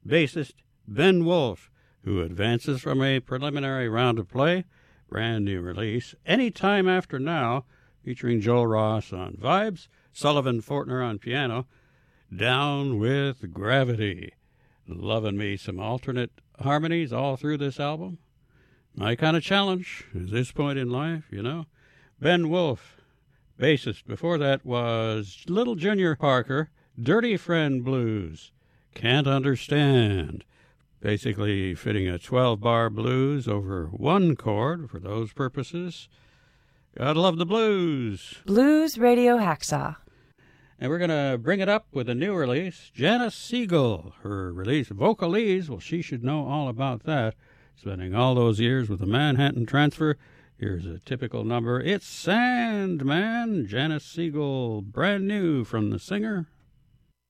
bassist Ben Wolf, who advances from a preliminary round of play, brand new release, Anytime After Now, featuring Joel Ross on vibes, Sullivan Fortner on piano, Down with Gravity. Loving me some alternate harmonies all through this album. My kind of challenge at this point in life, you know. Ben Wolf, bassist. Before that was Little Junior Parker, Dirty Friend Blues, Can't Understand. Basically fitting a 12-bar blues over one chord for those purposes. Gotta love the blues. Blues Radio Hacksaw. And we're going to bring it up with a new release, Janice Siegel. Her release, Vocalese, well, she should know all about that. Spending all those years with the Manhattan Transfer. Here's a typical number. It's Sandman. Janice Siegel, brand new from the singer.